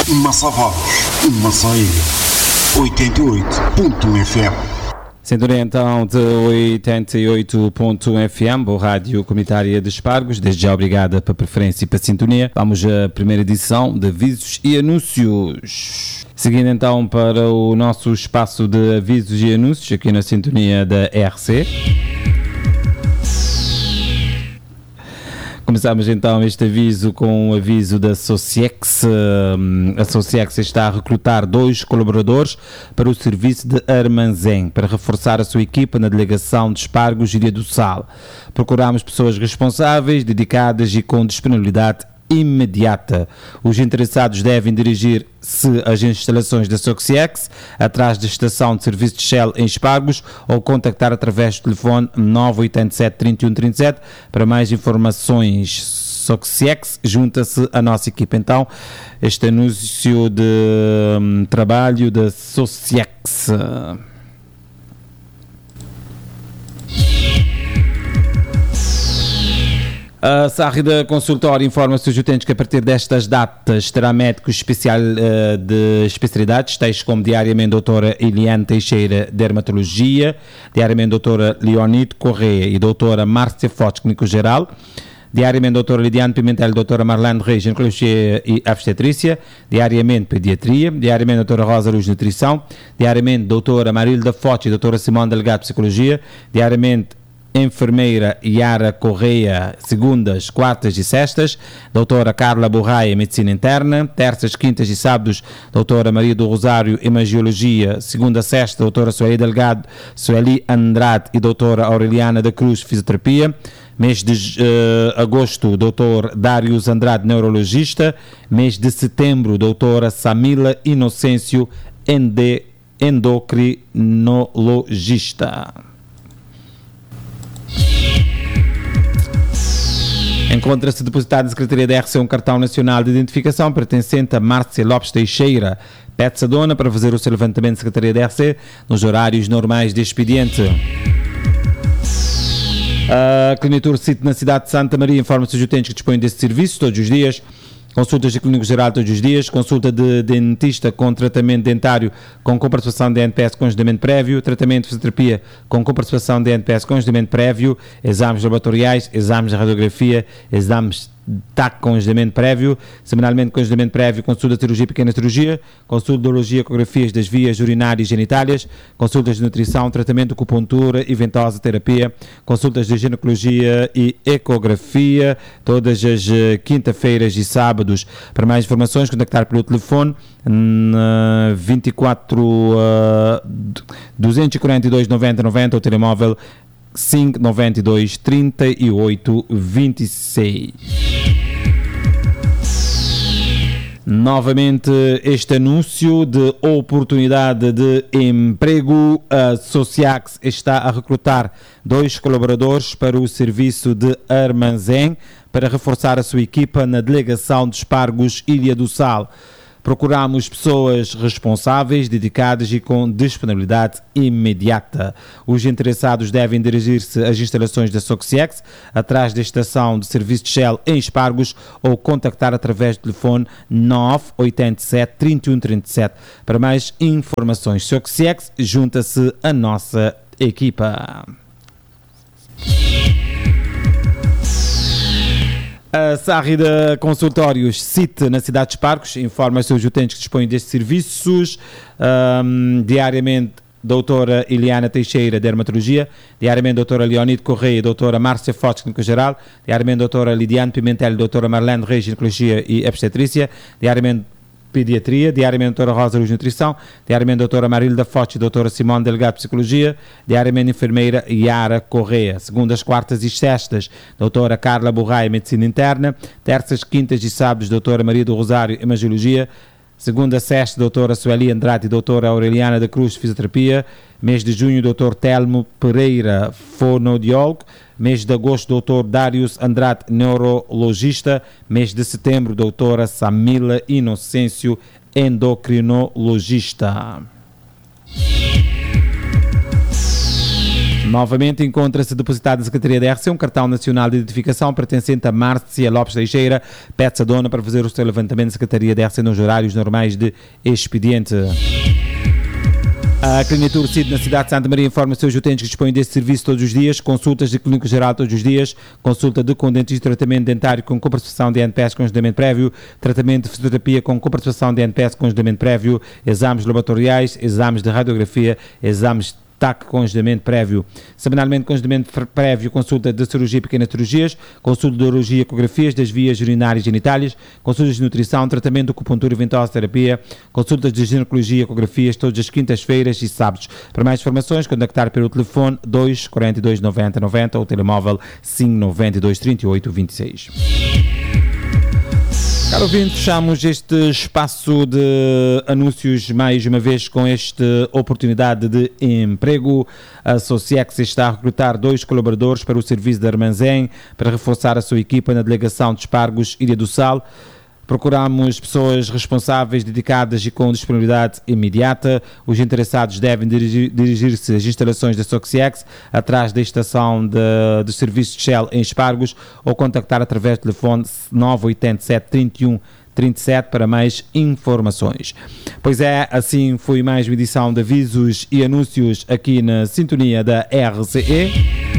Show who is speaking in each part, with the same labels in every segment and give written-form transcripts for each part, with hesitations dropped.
Speaker 1: Massavados, Massaia, 88.1 FM.
Speaker 2: Sintonia então de 88.1 FM, boa rádio comunitária de Espargos. Desde já obrigada pela preferência e pela sintonia. Vamos à primeira edição de avisos e anúncios. Seguindo então para o nosso espaço de avisos e anúncios aqui na sintonia da RC. Começamos então este aviso com o aviso da Sociex. A Sociex está a recrutar 2 colaboradores para o serviço de armazém, para reforçar a sua equipa na delegação de Espargos e Ilha do Sal. Procuramos pessoas responsáveis, dedicadas e com disponibilidade imediata. Os interessados devem dirigir-se às instalações da Sociex, atrás da estação de serviço de Shell em Espargos, ou contactar através do telefone 987 31 37 para mais informações. Sociex, junta-se à nossa equipa. Então, este anúncio de trabalho da Sociex. A Sárrida Consultório informa-se os utentes que a partir destas datas terá médico especial de especialidades, tais como diariamente doutora Eliane Teixeira, dermatologia, diariamente doutora Leonide Correia e doutora Márcia Fortes, clínico-geral, diariamente doutora Lidiane Pimentel, doutora Marlene Reis, ginecologia e obstetrícia, diariamente pediatria, diariamente doutora Rosa Luz, nutrição, diariamente doutora Marilda Fortes e doutora Simone Delgado, psicologia, diariamente enfermeira Yara Correia, segundas, quartas e sextas, doutora Carla Borraia, medicina interna, terças, quintas e sábados, doutora Maria do Rosário, hemangiologia, segunda, sexta, doutora Sueli Delgado, Sueli Andrade e doutora Aureliana da Cruz, fisioterapia. Mês de agosto, doutor Dários Andrade, neurologista. Mês de setembro, doutora Samila Inocêncio, endocrinologista. Encontra-se depositado na Secretaria da RC um cartão nacional de identificação pertencente a Márcia Lopes Teixeira. Pede-se a dona para fazer o seu levantamento da Secretaria da RC nos horários normais de expediente. A Clinitur City na cidade de Santa Maria informa-se os utentes que dispõem desse serviço todos os dias. Consultas de clínico geral todos os dias, consulta de dentista com tratamento dentário com comparticipação de NPS com agendamento prévio, tratamento de fisioterapia com comparticipação de NPS com agendamento prévio, exames laboratoriais, exames de radiografia, exames TAC com agendamento prévio, semanalmente com agendamento prévio, consulta de cirurgia e pequena cirurgia, consulta de urologia, ecografias das vias urinárias e genitálias, consultas de nutrição, tratamento de acupuntura e ventosa terapia, consultas de ginecologia e ecografia, todas as quinta-feiras e sábados. Para mais informações, contactar pelo telefone 242 90 90 ou telemóvel 592 38 26. Novamente este anúncio de oportunidade de emprego. A Sociax está a recrutar 2 colaboradores para o serviço de armazém para reforçar a sua equipa na delegação de Espargos, Ilha do Sal. Procuramos pessoas responsáveis, dedicadas e com disponibilidade imediata. Os interessados devem dirigir-se às instalações da Sociex, atrás da estação de serviço de Shell em Espargos, ou contactar através do telefone 987 31 37. Para mais informações, Sociex, junta-se à nossa equipa. A Sárrida Consultórios City na cidade de Espargos informa-se os utentes que dispõem destes serviços. Diariamente doutora Eliana Teixeira, dermatologia, diariamente doutora Leonide Correia, doutora Márcia Fortes, clínico-geral, diariamente doutora Lidiane Pimentel, doutora Marlene Reis, ginecologia e obstetrícia, diariamente pediatria, diariamente doutora Rosa Luz, nutrição, diariamente doutora Marilda Forte, doutora Simone Delgado, psicologia, diariamente enfermeira Yara Correia, segundas, quartas e sextas, doutora Carla Borraia, medicina interna, terças, quintas e sábados, doutora Maria do Rosário, hemangiologia, segunda, sexta, doutora Sueli Andrade e doutora Aureliana da Cruz, fisioterapia. Mês de junho, doutor Telmo Pereira, fonoaudiólogo. Mês de agosto, doutor Dários Andrade, neurologista. Mês de setembro, doutora Samila Inocêncio, endocrinologista. Novamente encontra-se depositado na Secretaria da RC um cartão nacional de identificação pertencente a Márcia Lopes Teixeira. Pede-se a dona para fazer o seu levantamento na Secretaria da RC nos horários normais de expediente. A Clínica Urcide na cidade de Santa Maria informa os seus utentes que dispõem deste serviço todos os dias, consultas de clínico geral todos os dias, consulta de com dentista, tratamento dentário com coparticipação de NPS com agendamento prévio, tratamento de fisioterapia com coparticipação de NPS com agendamento prévio, exames laboratoriais, exames de radiografia, exames TAC com agendamento prévio. Semanalmente com agendamento prévio, consulta de cirurgia e pequenas cirurgias, consulta de urologia e ecografias das vias urinárias e genitálias, consultas de nutrição, tratamento de acupuntura e ventosa terapia, consultas de ginecologia e ecografias todas as quintas-feiras e sábados. Para mais informações, contactar pelo telefone 2 42 90 90 ou telemóvel 5 92 38 26. Caro ouvinte, fechamos este espaço de anúncios mais uma vez com esta oportunidade de emprego. A Sociex está a recrutar 2 colaboradores para o serviço de armazém para reforçar a sua equipa na delegação de Espargos, Ilha do Sal. Procuramos pessoas responsáveis, dedicadas e com disponibilidade imediata. Os interessados devem dirigir-se às instalações da Sociex, atrás da estação de serviço de Shell em Espargos, ou contactar através do telefone 987 31 37 para mais informações. Pois é, assim foi mais uma edição de avisos e anúncios aqui na sintonia da RCE.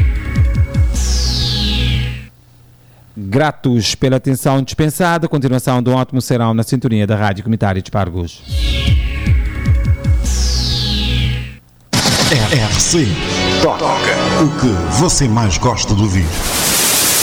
Speaker 2: Gratos pela atenção dispensada, continuação de um ótimo serão na sintonia da Rádio Comunitária de Espargos.
Speaker 1: RC Toca o que você mais gosta de ouvir.